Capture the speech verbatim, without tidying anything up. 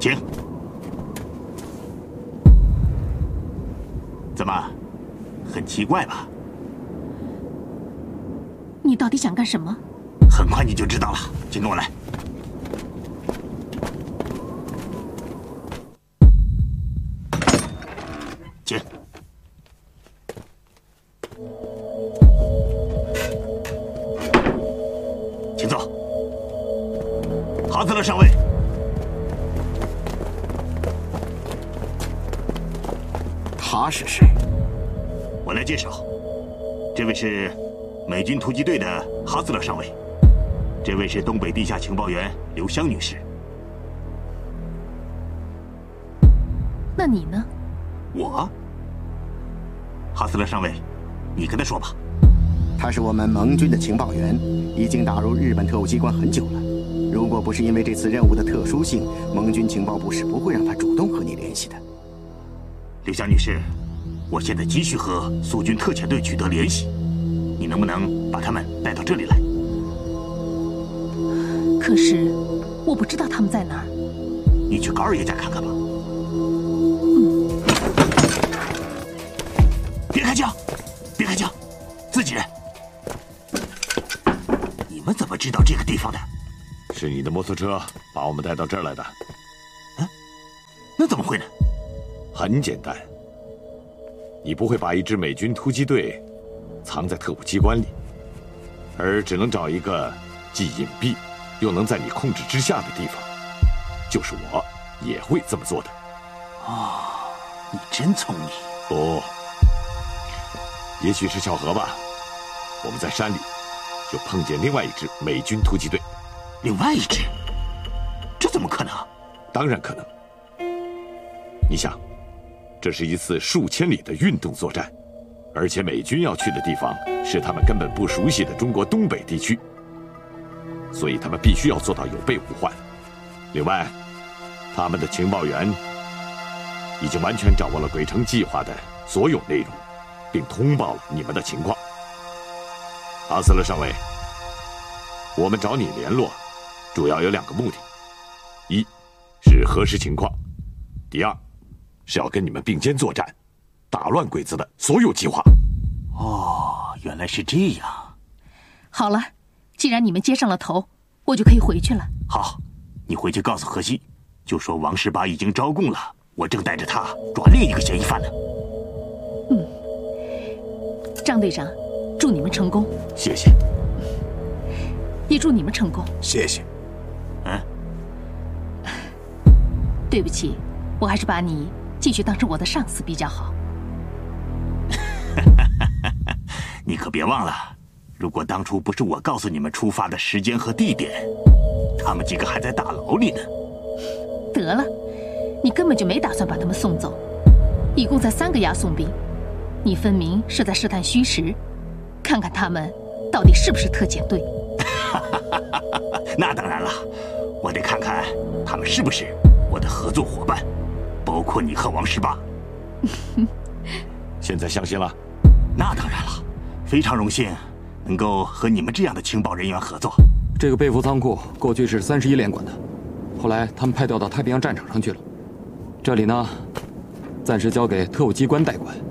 请。怎么，很奇怪吧？ 你到底想干什么？ 很快你就知道了，请跟我来。请。请坐。哈兹勒上尉。 他是谁？ 我来介绍，这位是美军突击队的哈兹勒上尉，这位是东北地下情报员刘湘女士。 那你呢？ 我？哈斯勒上尉，你跟他说吧。 他是我们盟军的情报员，已经打入日本特务机关很久了。如果不是因为这次任务的特殊性，盟军情报部是不会让他主动和你联系的。 刘湘女士，我现在急需和苏军特遣队取得联系，你能不能把他们带到这里来？ 可是我不知道他们在哪儿。 你去高二爷家看看吧。 嗯。 别开枪！别开枪！自己人。你们怎么知道这个地方的？ 是你的摩托车把我们带到这儿来的。 嗯？那怎么会呢？ 很简单，你不会把一支美军突击队藏在特务机关里，而只能找一个既隐蔽又能在你控制之下的地方。就是我也会这么做的。 哦，你真聪明。 哦，也许是巧合吧。我们在山里就碰见另外一支美军突击队。 另外一支？这怎么可能？ 当然可能。你想，这是一次数千里的运动作战，而且美军要去的地方是他们根本不熟悉的中国东北地区，所以他们必须要做到有备无患。另外，他们的情报员已经完全掌握了鬼城计划的所有内容，并通报了你们的情况。阿斯勒上尉，我们找你联络，主要有两个目的：一是核实情况，第二是要跟你们并肩作战，打乱鬼子的所有计划。 哦，原来是这样。 好了，既然你们接上了头，我就可以回去了。 好，你回去告诉荷西，就说王十八已经招供了，我正带着他抓另一个嫌疑犯呢。 嗯，张队长，祝你们成功。 谢谢。 也祝你们成功。 谢谢。 嗯， 对不起，我还是把你继续当成我的上司比较好。 你可别忘了，如果当初不是我告诉你们出发的时间和地点，他们几个还在大牢里呢。 得了，你根本就没打算把他们送走，一共才三个押送兵，你分明是在试探虚实，看看他们到底是不是特遣队。 那当然了，我得看看他们是不是我的合作伙伴，包括你和王十八。 现在相信了？ 那当然了，非常荣幸能够和你们这样的情报人员合作。 这个被服仓库过去是三十一连管的，后来他们派调到太平洋战场上去了。这里呢，暂时交给特务机关代管。